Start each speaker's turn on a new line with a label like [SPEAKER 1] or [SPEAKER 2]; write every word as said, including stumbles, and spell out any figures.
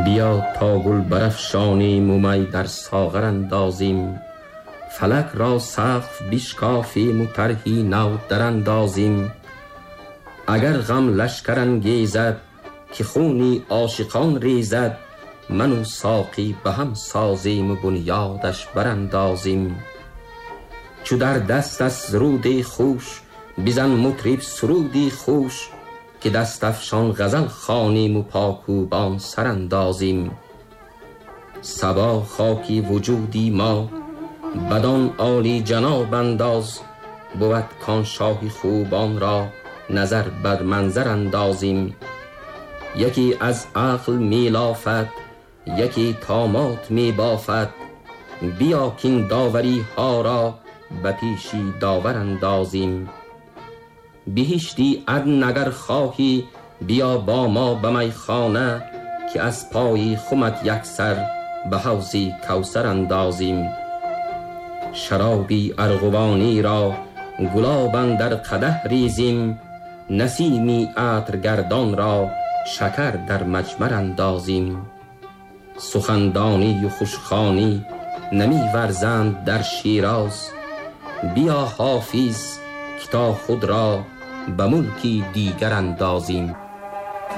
[SPEAKER 1] بیا تا گل برافشانیم و می در ساغر اندازیم، فلک را سقف بشکافیم و طرحی نو در اندازیم. اگر غم لشکر انگیزد که خونی عاشقان ریزد، من و ساقی به هم سازیم و بنیادش براندازیم. چو در دست است رودی خوش، بزن مطرب سرودی خوش، که دست افشان غزل خوانیم و پاکوبان سراندازیم. صبا خاکی وجودی ما بدان عالی جناب انداز، بود کان شاه خوبان را نظر بر منظر اندازیم. یکی از عقل می لافد، یکی طامات می بافد، بیا کین داوری ها را به پیشی داور اندازیم. بهشتی عدن اگر خواهی بیا با ما به میخانه، که از پای خمت یک سر به حوضی کوثر اندازیم. شرابی ارغوانی را گلاب اندر قدح ریزیم، نسیمی عطرگردان را شکر در مجمر اندازیم. سخندانی و خوشخوانی نمی ورزند در شیراز، بیا حافظ که تا خود را به ملکی دیگر اندازیم.